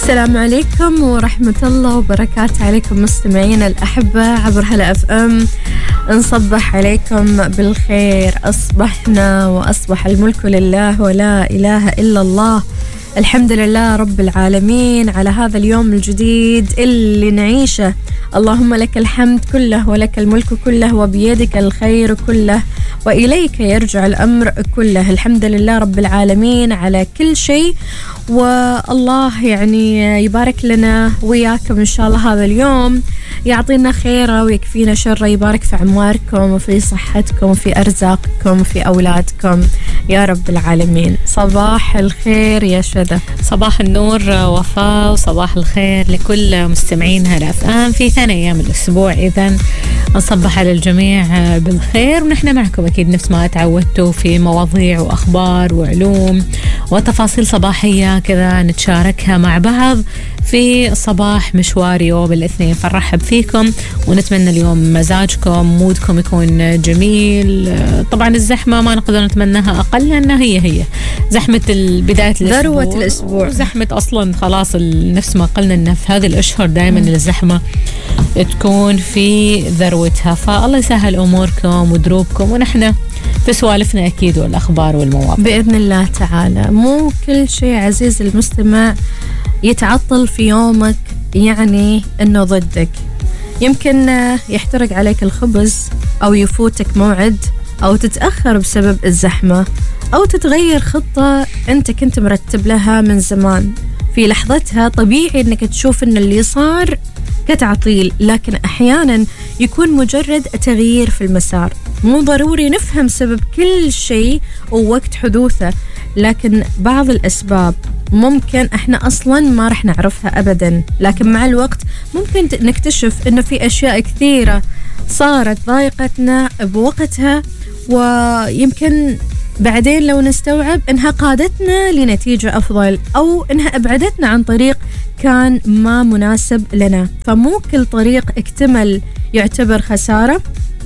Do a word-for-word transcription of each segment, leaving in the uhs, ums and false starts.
السلام عليكم ورحمة الله وبركاته عليكم مستمعينا الأحبة عبر هلا أف أم. نصبح عليكم بالخير. أصبحنا وأصبح الملك لله ولا إله إلا الله. الحمد لله رب العالمين على هذا اليوم الجديد اللي نعيشه. اللهم لك الحمد كله ولك الملك كله وبيدك الخير كله وإليك يرجع الأمر كله. الحمد لله رب العالمين على كل شيء، والله يعني يبارك لنا وياكم إن شاء الله هذا اليوم، يعطينا خيره ويكفينا شره، يبارك في أعماركم وفي صحتكم وفي أرزاقكم وفي أولادكم يا رب العالمين. صباح الخير يا شذا. صباح النور وفاء، وصباح الخير لكل مستمعين هلا أف أم في ثاني أيام الأسبوع. إذن نصبح على الجميع بالخير، ونحن معكم أكيد نفس ما تعودتوا في مواضيع وأخبار وعلوم وتفاصيل صباحية كذا نتشاركها مع بعض في صباح مشوار يوم الاثنين. فنرحب فيكم ونتمنى اليوم مزاجكم مودكم يكون جميل. طبعا الزحمة ما نقدر نتمناها أقل، لأنها هي هي زحمة بداية الأسبوع، ذروة الأسبوع، زحمة أصلا خلاص نفس ما قلنا إن في هذه الأشهر دائما الزحمة تكون في ذروتها. فالله يسهل أموركم ودروبكم، ونحن في سوالفنا أكيد والأخبار والمواضيع بإذن الله تعالى. مو كل شيء عزيز المستمع يتعطل في يومك يعني أنه ضدك. يمكن يحترق عليك الخبز، أو يفوتك موعد، أو تتأخر بسبب الزحمة، أو تتغير خطة أنت كنت مرتب لها من زمان. في لحظتها طبيعي أنك تشوف أن اللي صار كتعطيل، لكن أحيانا يكون مجرد تغيير في المسار. مو ضروري نفهم سبب كل شيء ووقت حدوثه، لكن بعض الأسباب ممكن احنا اصلا ما رح نعرفها ابدا، لكن مع الوقت ممكن نكتشف انه في اشياء كثيرة صارت ضايقتنا بوقتها، ويمكن بعدين لو نستوعب انها قادتنا لنتيجة افضل، او انها ابعدتنا عن طريق كان ما مناسب لنا. فمو كل طريق اكتمل يعتبر خسارة،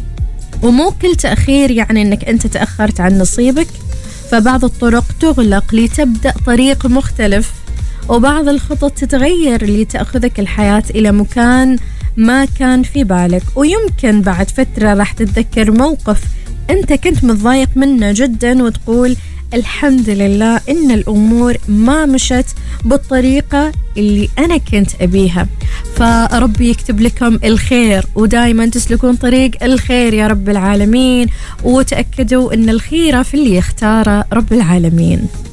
ومو كل تأخير يعني انك انت تأخرت عن نصيبك. فبعض الطرق تغلق لتبدأ طريق مختلف، وبعض الخطط تتغير لتأخذك الحياة إلى مكان ما كان في بالك. ويمكن بعد فترة راح تتذكر موقف أنت كنت متضايق منه جدا وتقول الحمد لله إن الأمور ما مشت بالطريقة اللي أنا كنت أبيها. فربي يكتب لكم الخير، ودائما تسلكون طريق الخير يا رب العالمين، وتأكدوا أن الخيرة في اللي يختاره رب العالمين.